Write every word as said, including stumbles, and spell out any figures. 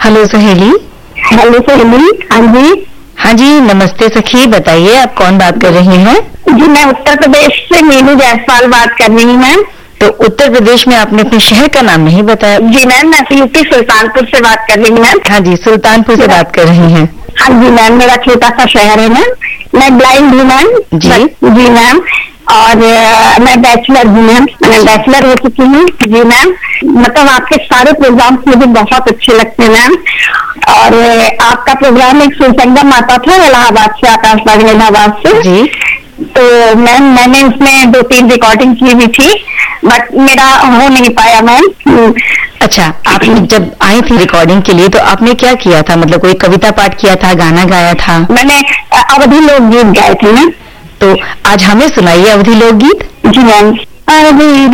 Hello सहेली। Hello सहेली। हाँ जी। हाँ जी, नमस्ते सखी, बताइए आप कौन बात कर रही हैं? जी मैं उत्तर प्रदेश से मीनू जायसवाल बात कर रही हूँ मैम। तो उत्तर प्रदेश में आपने अपने शहर का नाम नहीं बताया। जी मैम, मैं यूपी सुल्तानपुर से बात कर रही हूँ मैम। हाँ जी, सुल्तानपुर से बात कर रही हैं। हाँ जी मैम, मेरा छोटा सा शहर है मैम। मैं ब्लाइंड हूँ मैम। जी जी मैम, और आ, मैं बैचलर हूँ मैम, मैं बैचलर हो चुकी हूँ। जी मैम, मतलब आपके सारे प्रोग्राम मुझे बहुत अच्छे लगते हैं मैम। और आपका प्रोग्राम एक सुरसंगम आता था इलाहाबाद से, आकाशवाणी इलाहाबाद से जी। तो मैम मैंने उसमें दो तीन रिकॉर्डिंग की भी थी, बट मेरा हो नहीं पाया मैम। अच्छा, आप जब आई थी रिकॉर्डिंग के लिए तो आपने क्या किया था? मतलब कोई कविता पाठ किया था, गाना गाया था? मैंने अवधी लोकगीत गाए थे मैम। तो आज हमें सुनाइए अवधी लोकगीत। जी मैम। अवधी